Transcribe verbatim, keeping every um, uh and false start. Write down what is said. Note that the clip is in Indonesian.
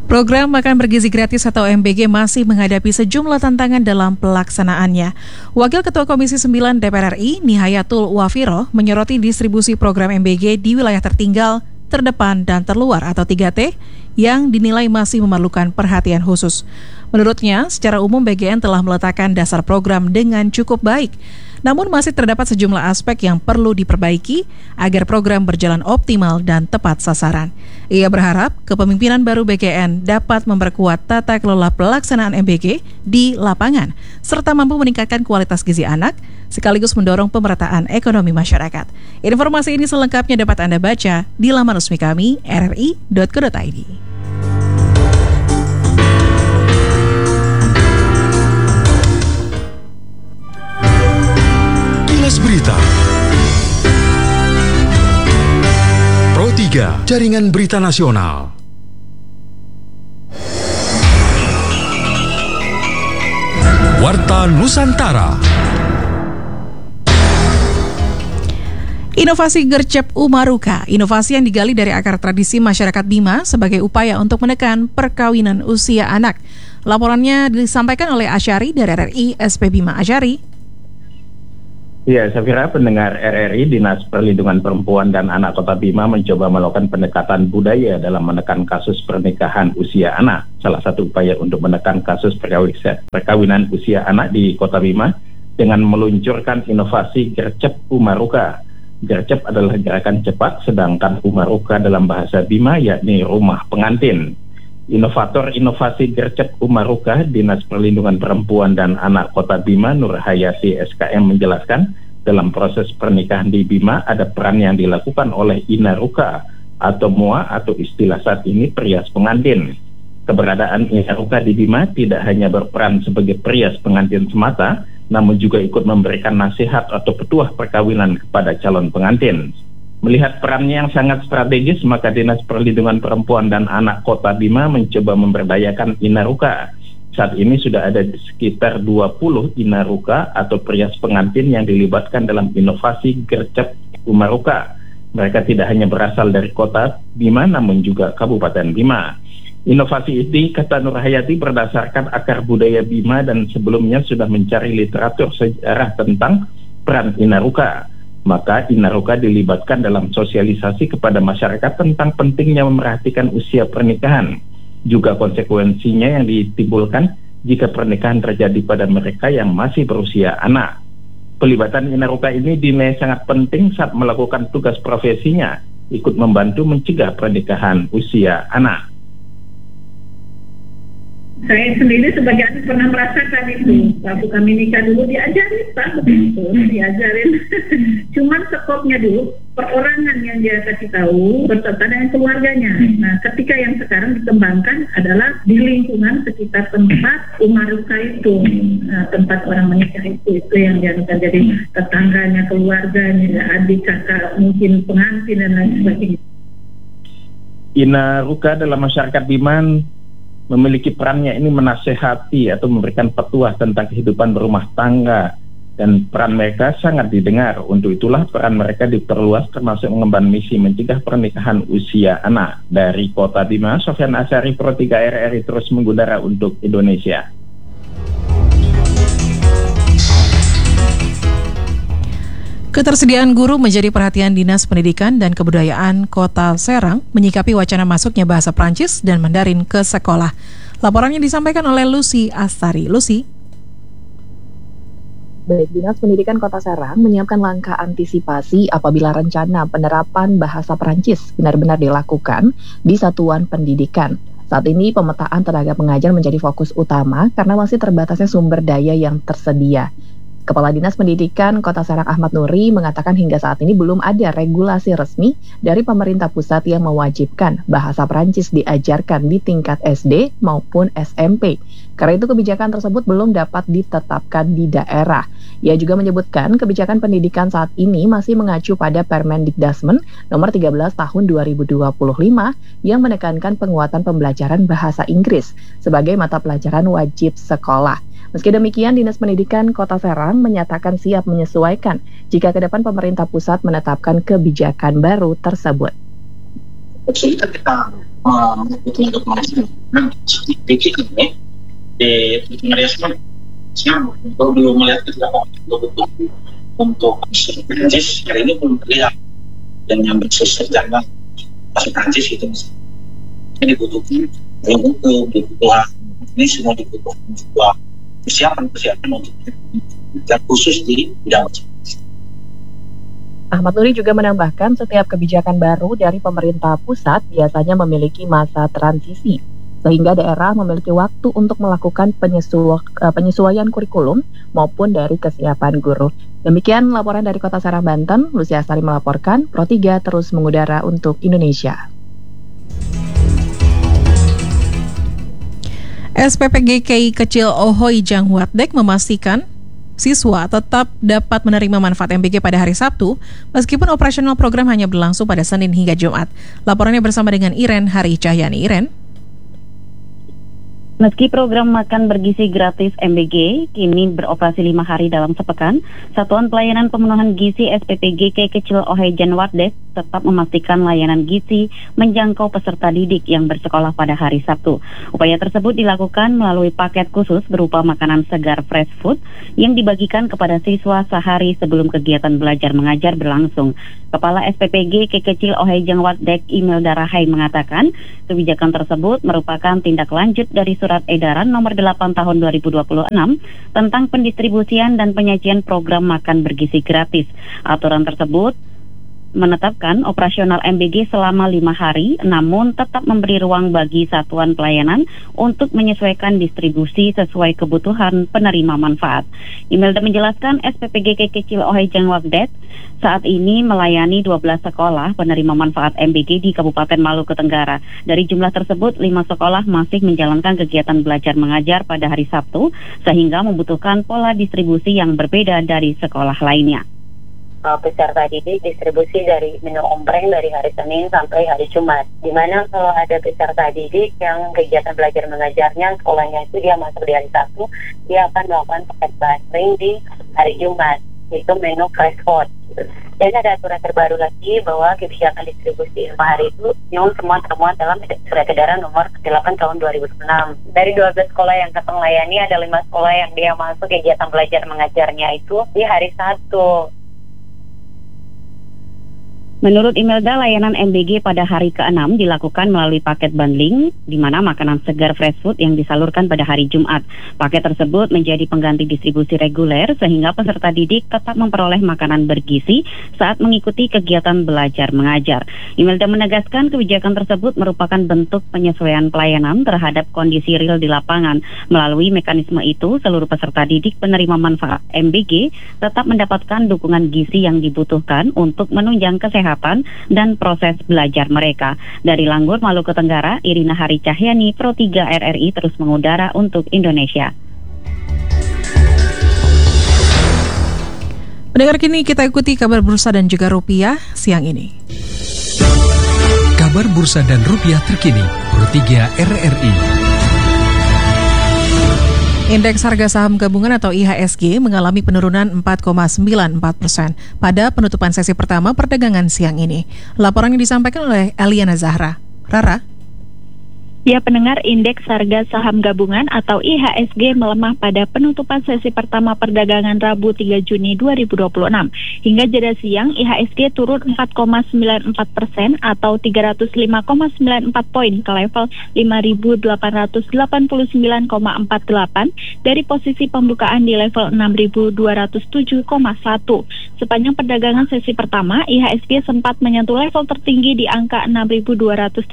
Program Makan Bergizi Gratis atau M B G masih menghadapi sejumlah tantangan dalam pelaksanaannya. Wakil Ketua Komisi sembilan D P R R I, Nihayatul Wafiro, menyoroti distribusi program M B G di wilayah tertinggal, terdepan, dan terluar atau tiga T yang dinilai masih memerlukan perhatian khusus. Menurutnya, secara umum B G N telah meletakkan dasar program dengan cukup baik. Namun masih terdapat sejumlah aspek yang perlu diperbaiki agar program berjalan optimal dan tepat sasaran. Ia berharap kepemimpinan baru B G N dapat memperkuat tata kelola pelaksanaan M B G di lapangan, serta mampu meningkatkan kualitas gizi anak, sekaligus mendorong pemerataan ekonomi masyarakat. Informasi ini selengkapnya dapat Anda baca di laman resmi kami r r i dot co dot i d. Berita Pro tiga, Jaringan Berita Nasional. Warta Nusantara. Inovasi Gercep Umaruka, inovasi yang digali dari akar tradisi masyarakat Bima sebagai upaya untuk menekan perkawinan usia anak. Laporannya disampaikan oleh Asyari dari R R I S P Bima. Asyari. Ya, saya kira pendengar R R I, Dinas Perlindungan Perempuan dan Anak Kota Bima mencoba melakukan pendekatan budaya dalam menekan kasus pernikahan usia anak. Salah satu upaya untuk menekan kasus perkawinan usia anak di Kota Bima dengan meluncurkan inovasi Gercep Umaruka. Gercep adalah gerakan cepat, sedangkan Umaruka dalam bahasa Bima yakni rumah pengantin. Inovator inovasi Gercep Umaruka, Dinas Perlindungan Perempuan dan Anak Kota Bima, Nur Hayati S K M menjelaskan, dalam proses pernikahan di Bima ada peran yang dilakukan oleh Inaruka atau Mua atau istilah saat ini perias pengantin. Keberadaan Inaruka di Bima tidak hanya berperan sebagai perias pengantin semata, namun juga ikut memberikan nasihat atau petuah perkawinan kepada calon pengantin. Melihat perannya yang sangat strategis, maka Dinas Perlindungan Perempuan dan Anak Kota Bima mencoba memberdayakan Inaruka. Saat ini sudah ada sekitar dua puluh Inaruka atau perias pengantin yang dilibatkan dalam inovasi Gercep Umaruka. Mereka tidak hanya berasal dari Kota Bima, namun juga Kabupaten Bima. Inovasi ini, kata Nur Hayati, berdasarkan akar budaya Bima dan sebelumnya sudah mencari literatur sejarah tentang peran Inaruka. Maka Inaruka dilibatkan dalam sosialisasi kepada masyarakat tentang pentingnya memerhatikan usia pernikahan, juga konsekuensinya yang ditimbulkan jika pernikahan terjadi pada mereka yang masih berusia anak. Pelibatan Inaruka ini dinilai sangat penting saat melakukan tugas profesinya, ikut membantu mencegah pernikahan usia anak. Saya sendiri sebagai anak pernah merasakan itu. Waktu kami nikah dulu diajarin, Pak, begitu, diajarin. Cuman skopnya dulu, perorangan yang dia kasih tahu berserta dengan keluarganya. Nah, ketika yang sekarang dikembangkan adalah di lingkungan sekitar tempat Umaruka itu, nah, tempat orang menikah itu, itu yang dianggap jadi tetangganya, keluarganya, adik, kakak, mungkin pengantin dan lain sebagainya. Inaruka dalam masyarakat Bima memiliki perannya ini menasehati atau memberikan petuah tentang kehidupan berumah tangga, dan peran mereka sangat didengar. Untuk itulah peran mereka diperluas termasuk mengemban misi mencegah pernikahan usia anak. Dari Kota Bima, Sofyan Asyari, Pro tiga R R I terus mengudara untuk Indonesia. Ketersediaan guru menjadi perhatian Dinas Pendidikan dan Kebudayaan Kota Serang menyikapi wacana masuknya bahasa Prancis dan Mandarin ke sekolah. Laporannya disampaikan oleh Lucy Astari. Lucy. Baik, Dinas Pendidikan Kota Serang menyiapkan langkah antisipasi apabila rencana penerapan bahasa Prancis benar-benar dilakukan di satuan pendidikan. Saat ini pemetaan tenaga pengajar menjadi fokus utama karena masih terbatasnya sumber daya yang tersedia. Kepala Dinas Pendidikan Kota Serang Ahmad Nuri mengatakan hingga saat ini belum ada regulasi resmi dari pemerintah pusat yang mewajibkan bahasa Prancis diajarkan di tingkat S D maupun S M P. Karena itu kebijakan tersebut belum dapat ditetapkan di daerah. Ia juga menyebutkan kebijakan pendidikan saat ini masih mengacu pada Permendikdasmen nomor tiga belas tahun dua ribu dua puluh lima yang menekankan penguatan pembelajaran bahasa Inggris sebagai mata pelajaran wajib sekolah. Meski demikian, Dinas Pendidikan Kota Serang menyatakan siap menyesuaikan jika ke depan pemerintah pusat menetapkan kebijakan baru tersebut. Kita mengikuti untuk mengajar pikir ini di Malaysia siapa kalau belum melihat itu untuk untuk Prancis hari ini belum terlihat dan yang bersusun jangan masuk Prancis itu ini dibutuhkan yang untuk dibutuhkan ini semua dibutuhkan sebuah persiapan persiapan untuk dan khusus di bidang. Ahmad Nuri juga menambahkan setiap kebijakan baru dari pemerintah pusat biasanya memiliki masa transisi, sehingga daerah memiliki waktu untuk melakukan penyesu- penyesuaian kurikulum maupun dari kesiapan guru. Demikian laporan dari Kota Serang, Banten. Lucia Astari melaporkan, Pro tiga terus mengudara untuk Indonesia. S P P G K I Kecil Ohoi Jangwatdek memastikan siswa tetap dapat menerima manfaat M B G pada hari Sabtu, meskipun operasional program hanya berlangsung pada Senin hingga Jumat. Laporannya bersama dengan Iren Hari Cahyani. Iren. Meski program makan bergizi gratis M B G kini beroperasi lima hari dalam sepekan, Satuan Pelayanan Pemenuhan Gizi S P P G K I Kecil Ohoi Jangwatdek tetap memastikan layanan gizi menjangkau peserta didik yang bersekolah pada hari Sabtu. Upaya tersebut dilakukan melalui paket khusus berupa makanan segar fresh food yang dibagikan kepada siswa sehari sebelum kegiatan belajar mengajar berlangsung. Kepala S P P G K I Kecil Ohoi Jangwatdek Imelda Rahai mengatakan, kebijakan tersebut merupakan tindak lanjut dari Surat Edaran Nomor delapan Tahun dua ribu dua puluh enam tentang pendistribusian dan penyajian program makan bergizi gratis. Aturan tersebut menetapkan operasional M B G selama lima hari, namun tetap memberi ruang bagi satuan pelayanan untuk menyesuaikan distribusi sesuai kebutuhan penerima manfaat. Imelda menjelaskan S P P G K I Kecil Ohoi Jangwatdek saat ini melayani dua belas sekolah penerima manfaat M B G di Kabupaten Maluku Tenggara. Dari jumlah tersebut, lima sekolah masih menjalankan kegiatan belajar mengajar pada hari Sabtu, sehingga membutuhkan pola distribusi yang berbeda dari sekolah lainnya. Peserta didik distribusi dari menu ompreng dari hari Senin sampai hari Jumat. Dimana kalau ada peserta didik yang kegiatan belajar mengajarnya sekolahnya itu dia masuk di hari Sabtu, dia akan melakukan paket basring di hari Jumat. Itu menu fresh food. Dan ada aturan terbaru lagi bahwa kebijakan distribusi lima hari itu yang semua termuat dalam Surat Edaran Nomor delapan Tahun dua ribu enam. Dari dua belas sekolah yang keteng layani, ada lima sekolah yang dia masuk kegiatan belajar mengajarnya itu di hari Sabtu. Menurut Imelda, layanan M B G pada hari keenam dilakukan melalui paket bundling, di mana makanan segar fresh food yang disalurkan pada hari Jumat. Paket tersebut menjadi pengganti distribusi reguler, sehingga peserta didik tetap memperoleh makanan bergizi saat mengikuti kegiatan belajar mengajar. Imelda menegaskan kebijakan tersebut merupakan bentuk penyesuaian pelayanan terhadap kondisi real di lapangan. Melalui mekanisme itu, seluruh peserta didik penerima manfaat M B G tetap mendapatkan dukungan gizi yang dibutuhkan untuk menunjang kesehatan dan proses belajar mereka. Dari Langgur, Maluku Tenggara, Irina Hari Cahyani, Pro tiga R R I terus mengudara untuk Indonesia. Pendengar, kini kita ikuti kabar bursa dan juga rupiah siang ini. Kabar bursa dan rupiah terkini, Pro tiga R R I. Indeks harga saham gabungan atau I H S G mengalami penurunan empat koma sembilan empat persen pada penutupan sesi pertama perdagangan siang ini. Laporan yang disampaikan oleh Eliana Zahra. Rara? Ya, pendengar, indeks harga saham gabungan atau I H S G melemah pada penutupan sesi pertama perdagangan Rabu tiga Juni dua ribu dua puluh enam. Hingga jeda siang, I H S G turun empat koma sembilan empat persen atau tiga ratus lima koma sembilan empat poin ke level lima ribu delapan ratus delapan puluh sembilan koma empat delapan dari posisi pembukaan di level enam ribu dua ratus tujuh koma satu. Sepanjang perdagangan sesi pertama, I H S G sempat menyentuh level tertinggi di angka enam ribu dua ratus